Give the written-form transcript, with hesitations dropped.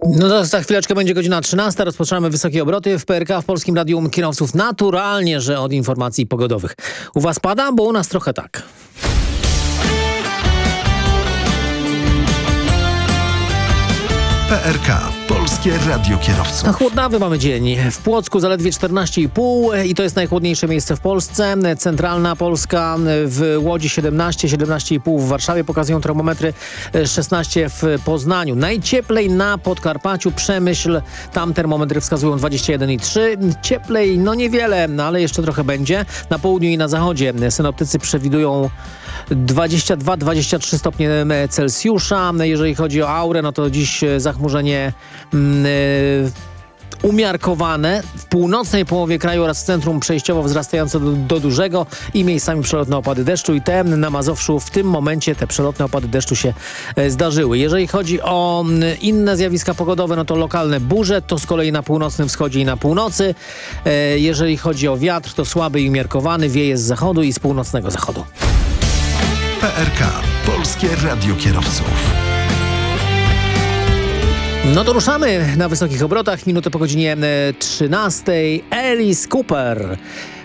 No to za chwileczkę będzie godzina 13. Rozpoczynamy wysokie obroty w PRK, w Polskim Radiu Kierowców. Naturalnie, że od informacji pogodowych. U was pada? Bo u nas trochę tak. PRK. Polskie Radio Kierowców. A chłodnawy mamy dzień. W Płocku zaledwie 14,5 i to jest najchłodniejsze miejsce w Polsce. Centralna Polska, w Łodzi 17, 17,5 w Warszawie pokazują termometry, 16 w Poznaniu. Najcieplej na Podkarpaciu, Przemyśl, tam termometry wskazują 21,3. Cieplej no niewiele, no ale jeszcze trochę będzie. Na południu i na zachodzie synoptycy przewidują 22-23 stopnie Celsjusza. Jeżeli chodzi o aurę, no to dziś zachmurzenie umiarkowane. W północnej połowie kraju oraz w centrum przejściowo wzrastające do dużego i miejscami przelotne opady deszczu i te na Mazowszu w tym momencie te przelotne opady deszczu się zdarzyły. Jeżeli chodzi o inne zjawiska pogodowe, no to lokalne burze, to z kolei na północnym wschodzie i na północy. Jeżeli chodzi o wiatr, to słaby i umiarkowany, wieje z zachodu i z północnego zachodu. PRK. Polskie Radio Kierowców. No to ruszamy na wysokich obrotach. Minutę po godzinie 13. Alice Cooper.